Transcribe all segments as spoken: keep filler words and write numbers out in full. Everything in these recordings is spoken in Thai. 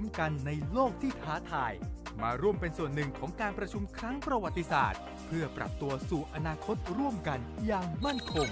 กันในโลกที่ท้าทายมาร่วมเป็นส่วนหนึ่งของการประชุมครั้งประวัติศาสตร์เพื่อปรับตัวสู่อนาคตร่วมกันอย่างมั่นคง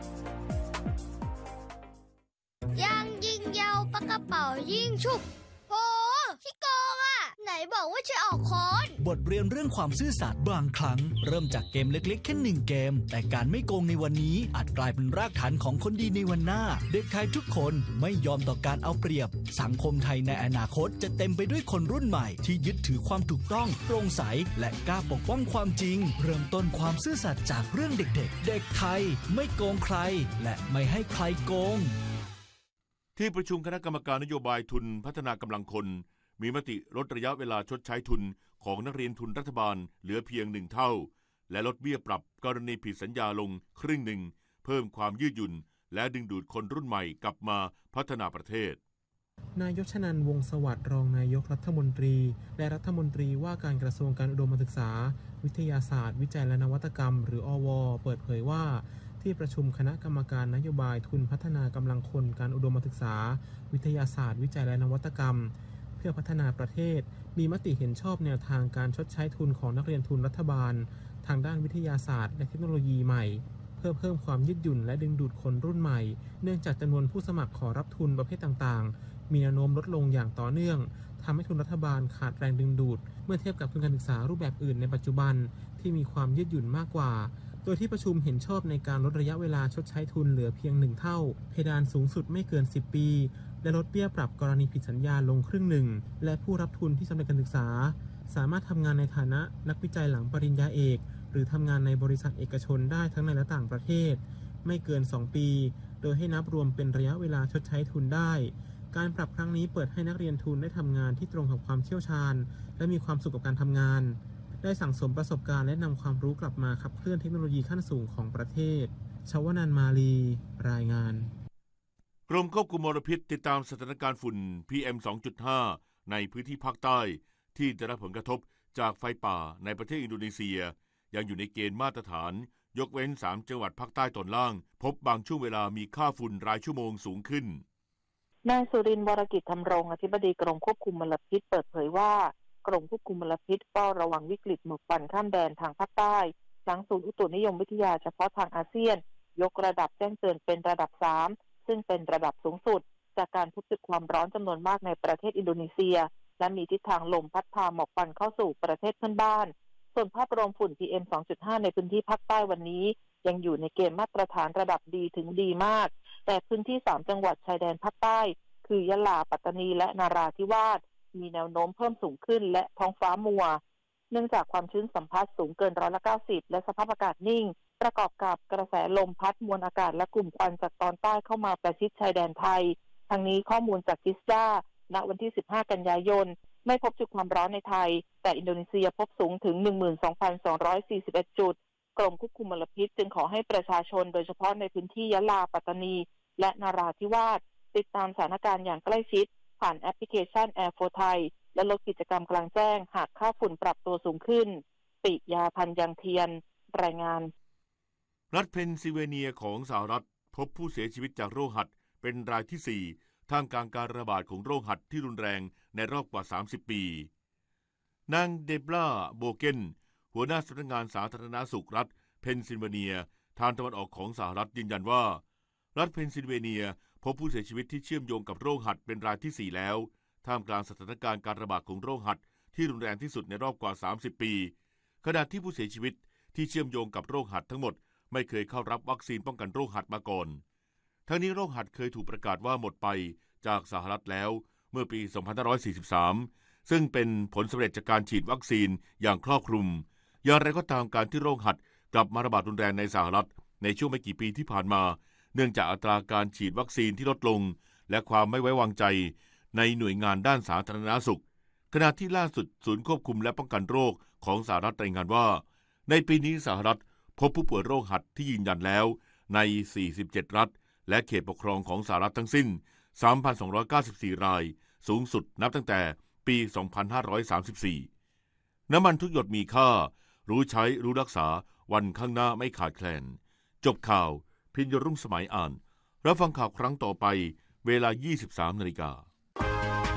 ยังยิงยาวปากกระเป๋ายิงฉุบโหขี้โกงอ่ะไหนบอกว่าจะออกค้อนบทเรียนเรื่องความซื่อสัตย์บางครั้งเริ่มจากเกมเล็กๆแค่หนึ่งเกมแต่การไม่โกงในวันนี้อาจกลายเป็นรากฐานของคนดีในวันหน้าเด็กไทยทุกคนไม่ยอมต่อการเอาเปรียบสังคมไทยในอนาคตจะเต็มไปด้วยคนรุ่นใหม่ที่ยึดถือความถูกต้องโปร่งใสและกล้าปกป้องความจริงเริ่มต้นความซื่อสัตย์จากเรื่องเด็กๆเด็กไทยไม่โกงใครและไม่ให้ใครโกงที่ประชุมคณะกรรมการนโยบายทุนพัฒนากำลังคนมีมติลดระยะเวลาชดใช้ทุนของนักเรียนทุนรัฐบาลเหลือเพียงหนึ่งเท่าและลดเบี้ยปรับกรณีผิดสัญญาลงครึ่งหนึ่งเพิ่มความยืดหยุ่นและดึงดูดคนรุ่นใหม่กลับมาพัฒนาประเทศนายกชนันท์ วงศ์สวัสดิ์รองนายกรัฐมนตรีและรัฐมนตรีว่าการกระทรวงการอุดมศึกษาวิทยาศาสตร์วิจัยและนวัตกรรมหรืออว.เปิดเผยว่าที่ประชุมคณะกรรมการนโยบายทุนพัฒนากำลังคนการอุดมศึกษาวิทยาศาสตร์วิจัยและนวัตกรรมเพื่อพัฒนาประเทศมีมติเห็นชอบแนวทางการชดใช้ทุนของนักเรียนทุนรัฐบาลทางด้านวิทยาศาสตร์และเทคโนโลยีใหม่เพื่อเพิ่มความยืดหยุ่นและดึงดูดคนรุ่นใหม่เนื่องจากจำนวนผู้สมัครขอรับทุนประเภทต่างๆมีแนวโน้มลดลงอย่างต่อเนื่องทำให้ทุนรัฐบาลขาดแรงดึงดูดเมื่อเทียบกับทุนการศึกษารูปแบบอื่นในปัจจุบันที่มีความยืดหยุ่นมากกว่าโดยที่ประชุมเห็นชอบในการลดระยะเวลาชดใช้ทุนเหลือเพียงหนึ่งเท่าเพดานสูงสุดไม่เกินสิบปีและลดเบี้ยปรับกรณีผิดสัญญาลงครึ่งหนึ่งและผู้รับทุนที่สำเร็จการศึกษาสามารถทำงานในฐานะนักวิจัยหลังปริญญาเอกหรือทำงานในบริษัทเอกชนได้ทั้งในและต่างประเทศไม่เกินสองปีโดยให้นับรวมเป็นระยะเวลาชดใช้ทุนได้การปรับครั้งนี้เปิดให้นักเรียนทุนได้ทำงานที่ตรงกับความเชี่ยวชาญและมีความสุขกับการทำงานได้สั่งสมประสบการณ์และนำความรู้กลับมาขับเคลื่อนเทคโนโลยีขั้นสูงของประเทศชวนันท์ มาลีรายงานกรมควบคุมมลพิษติดตามสถานการณ์ฝุ่น พี เอ็ม สองจุดห้า ในพื้นที่ภาคใต้ที่ได้รับผลกระทบจากไฟป่าในประเทศอินโดนีเซียยังอยู่ในเกณฑ์มาตรฐานยกเว้นสามจังหวัดภาคใต้ตอนล่างพบบางช่วงเวลามีค่าฝุ่นรายชั่วโมงสูงขึ้นนายสุรินทร์ วรกิจธรรมรงค์อธิบดีกรมควบคุมมลพิษเปิดเผยว่ากรมควบคุมมลพิษเฝ้าระวังวิกฤตหมอกควันข้ามแดนทางภาคใต้หลังศูนย์อุตุนิยมวิทยาเฉพาะทางอาเซียนยกระดับแจ้งเตือนเป็นระดับสามซึ่งเป็นระดับสูงสุดจากการพบจุดความร้อนจำนวนมากในประเทศอินโดนีเซียและมีทิศทางลมพัดพาหมอกควันเข้าสู่ประเทศเพื่อนบ้านส่วนภาพรวมฝุ่น พี เอ็ม สองจุดห้า ในพื้นที่ภาคใต้วันนี้ยังอยู่ในเกณฑ์มาตรฐานระดับดีถึงดีมากแต่พื้นที่สามจังหวัดชายแดนภาคใต้คือยะลาปัตตานีและนราธิวาสมีแนวโน้มเพิ่มสูงขึ้นและท้องฟ้ามัวเนื่องจากความชื้นสัมพัทธ์สูงเกินร้อยละเก้าสิบและสภาพอากาศนิ่งประกอบกับกระแสลมพัดมวลอากาศและกลุ่มควันจากตอนใต้เข้ามาประชิดชายแดนไทยทางนี้ข้อมูลจากจิสดาณวันที่สิบห้ากันยายนไม่พบจุดความร้อนในไทยแต่อินโดนีเซียพบสูงถึง หนึ่งหมื่นสองพันสองร้อยสี่สิบเอ็ด จุดกรมควบคุมมลพิษจึงขอให้ประชาชนโดยเฉพาะในพื้นที่ยะลาปัตตานีและนราธิวาสติดตามสถานการณ์อย่างใกล้ชิดผ่านแอปพลิเคชัน Air for Thai และลดกิจกรรมกลางแจ้งหากค่าฝุ่นปรับตัวสูงขึ้นปิยาพันธ์ยังเทียนรายงานรัฐเพนซิลเวเนียของสหรัฐพบผู้เสียชีวิตจากโรคหัดเป็นรายที่สี่ท่ามกลางการระบาดของโรคหัดที่รุนแรงในรอบกว่าสามสิบปีนางเดบราโบเกนหัวหน้าสำนักงานสาธารณสุขรัฐเพนซิลเวเนียทางตะวันออกของสหรัฐยืนยันว่ารัฐเพนซิลเวเนียพบผู้เสียชีวิตที่เชื่อมโยงกับโรคหัดเป็นรายที่สี่แล้วท่ามกลางสถานการณ์การระบาดของโรคหัดที่รุนแรงที่สุดในรอบกว่าสามสิบปีขณะที่ผู้เสียชีวิตที่เชื่อมโยงกับโรคหัดทั้งหมดไม่เคยเข้ารับวัคซีนป้องกันโรคหัดมาก่อนทั้งนี้โรคหัดเคยถูกประกาศว่าหมดไปจากสหรัฐแล้วเมื่อปี สองพันห้าร้อยสี่สิบสาม ซึ่งเป็นผลสำเร็จจากการฉีดวัคซีนอย่างครอบคลุมอย่างไรก็ตามการที่โรคหัดกลับมาระบาดรุนแรงในสหรัฐในช่วงไม่กี่ปีที่ผ่านมาเนื่องจากอัตราการฉีดวัคซีนที่ลดลงและความไม่ไว้วางใจในหน่วยงานด้านสาธารณสุขขณะที่ล่าสุดศูนย์ควบคุมและป้องกันโรคของสหรัฐรายงานว่าในปีนี้สหรัฐพบผู้ป่วยโรคหัดที่ยืนยันแล้วในสี่สิบเจ็ดรัฐและเขตปกครองของสหรัฐทั้งสิ้น สามพันสองร้อยเก้าสิบสี่ รายสูงสุดนับตั้งแต่ปี สองพันห้าร้อยสามสิบสี่ น้ำมันทุกหยดมีค่ารู้ใช้รู้รักษาวันข้างหน้าไม่ขาดแคลนจบข่าวพิญญรุ่งสมัยอ่านรับฟังข่าวครั้งต่อไปเวลา ยี่สิบสามนาฬิกา